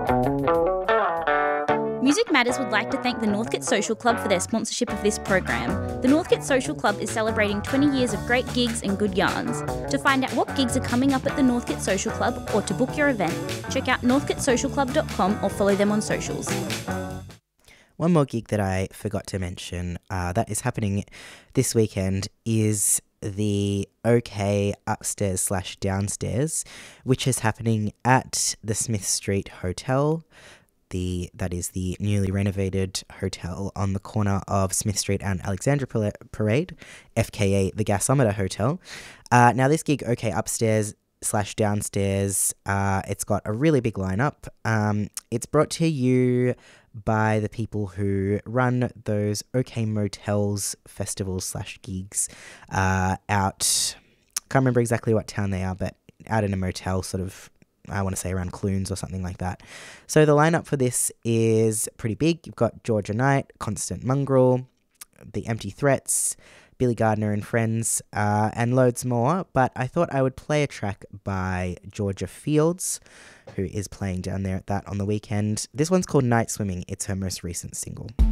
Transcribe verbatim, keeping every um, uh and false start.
Music Matters would like to thank the Northcote Social Club for their sponsorship of this program. The Northcote Social Club is celebrating twenty years of great gigs and good yarns. To find out what gigs are coming up at the Northcote Social Club or to book your event, check out northcote social club dot com or follow them on socials. One more gig that I forgot to mention uh, that is happening this weekend is the OK Upstairs slash Downstairs, which is happening at the Smith Street Hotel. The that is the newly renovated hotel on the corner of Smith Street and Alexandra Parade, F K A the Gasometer Hotel. Uh, now this gig, OK Upstairs slash Downstairs, uh, it's got a really big lineup. Um, it's brought to you by the people who run those OK Motels festivals slash gigs uh, out. Can't remember exactly what town they are, but out in a motel, sort of. I want to say around Clunes or something like that. So the lineup for this is pretty big. You've got Georgia Knight, Constant Mongrel, The Empty Threats, Billy Gardner and Friends, uh, and loads more. But I thought I would play a track by Georgia Fields, who is playing down there at that on the weekend. This one's called Night Swimming. It's her most recent single.